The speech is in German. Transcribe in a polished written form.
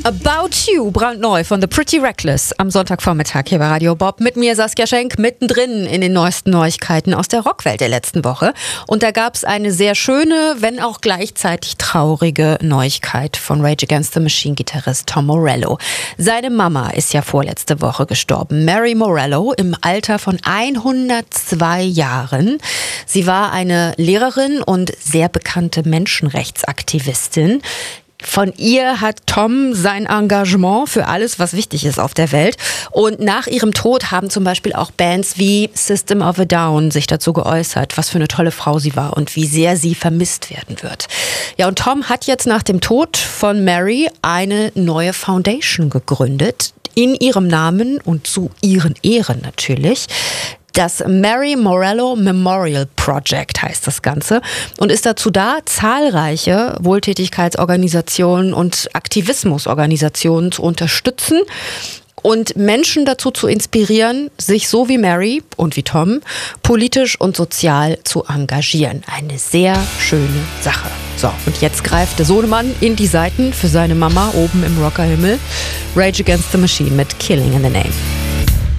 About You, brandneu von The Pretty Reckless am Sonntagvormittag hier bei Radio Bob. Mit mir Saskia Schenk, mittendrin in den neuesten Neuigkeiten aus der Rockwelt der letzten Woche. Und da gab es eine sehr schöne, wenn auch gleichzeitig traurige Neuigkeit von Rage Against the Machine-Gitarrist Tom Morello. Seine Mama ist ja vorletzte Woche gestorben, Mary Morello, im Alter von 102 Jahren. Sie war eine Lehrerin und sehr bekannte Menschenrechtsaktivistin. Von ihr hat Tom sein Engagement für alles, was wichtig ist auf der Welt. Und nach ihrem Tod haben zum Beispiel auch Bands wie System of a Down sich dazu geäußert, was für eine tolle Frau sie war und wie sehr sie vermisst werden wird. Ja, und Tom hat jetzt nach dem Tod von Mary eine neue Foundation gegründet, in ihrem Namen und zu ihren Ehren natürlich. Das Mary Morello Memorial Project heißt das Ganze und ist dazu da, zahlreiche Wohltätigkeitsorganisationen und Aktivismusorganisationen zu unterstützen und Menschen dazu zu inspirieren, sich so wie Mary und wie Tom politisch und sozial zu engagieren. Eine sehr schöne Sache. So, und jetzt greift der Sohnemann in die Saiten für seine Mama oben im Rockerhimmel. Rage Against the Machine mit Killing in the Name.